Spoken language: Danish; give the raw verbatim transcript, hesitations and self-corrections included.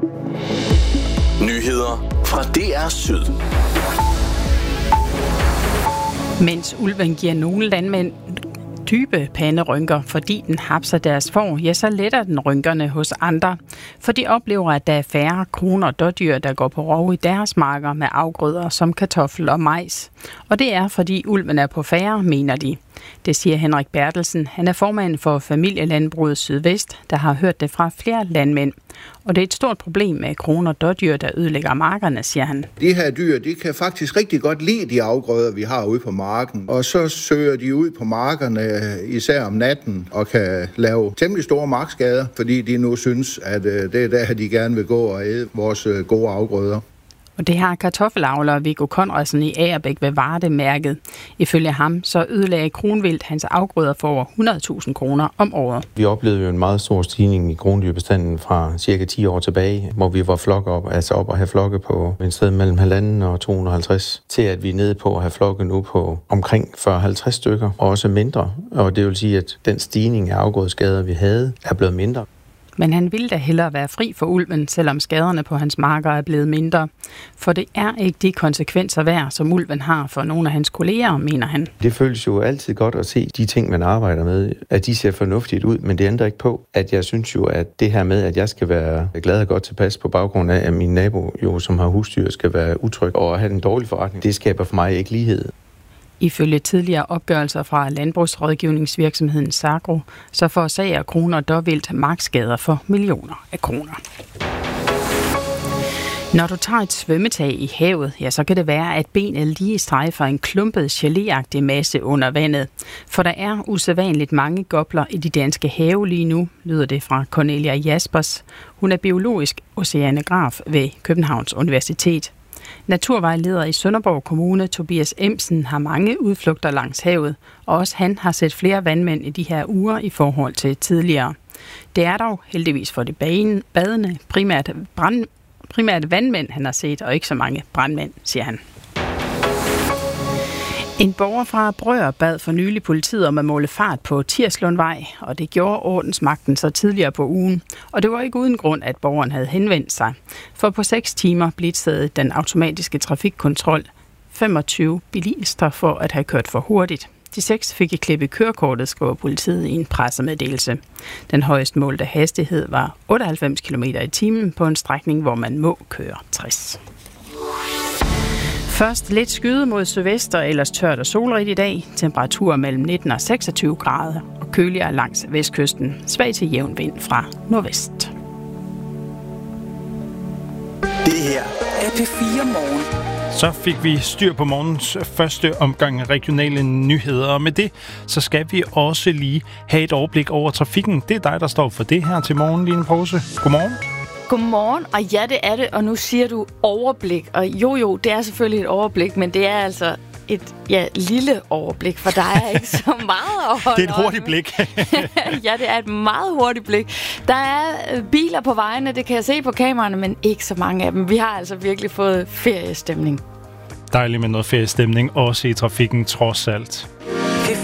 Nyheder fra D R Syd. Mens ulven giver nogle landmænd dybe panderynker, fordi den hapser deres får, ja, så letter den rynkerne hos andre. For de oplever, at der er færre kroner og dårdyr, der går på rov i deres marker med afgrøder som kartoffel og majs. Og det er, fordi ulven er på færre, mener de. Det siger Henrik Bertelsen. Han er formand for Familielandbruget Sydvest, der har hørt det fra flere landmænd. Og det er et stort problem med kroner og dårdyr, der ødelægger markerne, siger han. De her dyr, de kan faktisk rigtig godt lide de afgrøder, vi har ude på marken. Og så søger de ud på markerne, især om natten, og kan lave temmelig store markskader, fordi de nu synes, at det er der, de gerne vil gå og æde vores gode afgrøder. Og det har kartoffelavler Viggo Conradsen i Agerbæk ved Varde mærket. Ifølge ham så ødelagde kronvildt hans afgrøder for over hundrede tusind kroner om året. Vi oplevede jo en meget stor stigning i krondyrbestanden fra cirka ti år tilbage, hvor vi var flokke op, altså op at have flokke på en sted mellem halvanden og to hundrede og halvtreds, til at vi er nede på at have flokke nu på omkring fyrre til halvtreds stykker, og også mindre. Og det vil sige, at den stigning af afgrødeskader, vi havde, er blevet mindre. Men han ville da hellere være fri for ulven, selvom skaderne på hans marker er blevet mindre. For det er ikke de konsekvenser værd, som ulven har for nogle af hans kolleger, mener han. Det føles jo altid godt at se de ting, man arbejder med, at de ser fornuftigt ud, men det ændrer ikke på, at jeg synes jo, at det her med, at jeg skal være glad og godt tilpas på baggrund af, at min nabo, jo, som har husdyr, skal være utryg og have en dårlig forretning, det skaber for mig ikke lighed. Ifølge tidligere opgørelser fra landbrugsrådgivningsvirksomheden Sagro, så forårsager kroner og dårvildt markskader for millioner af kroner. Når du tager et svømmetag i havet, ja, så kan det være, at benet lige strejfer en klumpet geléagtig masse under vandet. For der er usædvanligt mange gopler i de danske have lige nu, lyder det fra Cornelia Jaspers. Hun er biologisk oceanograf ved Københavns Universitet. Naturvejleder i Sønderborg Kommune, Tobias Emsen, har mange udflugter langs havet, og også han har set flere vandmænd i de her uger i forhold til tidligere. Det er dog heldigvis for det badende primært, brand, primært vandmænd, han har set, og ikke så mange brandmænd, siger han. En borger fra Brør bad for nylig politiet om at måle fart på Tirslundvej, og det gjorde ordensmagten så tidligere på ugen. Og det var ikke uden grund, at borgeren havde henvendt sig. For på seks timer blitzede den automatiske trafikkontrol femogtyve bilister for at have kørt for hurtigt. De seks fik et klip i kørekortet, skriver politiet i en pressemeddelelse. Den højst målte hastighed var otteoghalvfems kilometer i timen på en strækning, hvor man må køre tres. Først lidt skyde mod sydvest og ellers tørt og solrigt i dag. Temperaturer mellem nitten og seksogtyve grader og køligere langs vestkysten. Svag til jævn vind fra nordvest. Det her er P fire Morgen. Så fik vi styr på morgens første omgang af regionale nyheder, og med det, så skal vi også lige have et overblik over trafikken. Det er dig, der står for det her til morgen, Line Pause. Godmorgen. Godmorgen, og ja, det er det, og nu siger du overblik, og jo jo, det er selvfølgelig et overblik, men det er altså et ja, lille overblik, for der er ikke så meget at holde. Det er et hurtigt blik. Ja, det er et meget hurtigt blik. Der er biler på vejene, det kan jeg se på kameraerne, men ikke så mange af dem. Vi har altså virkelig fået feriestemning. Dejligt med noget feriestemning, også i trafikken trods alt.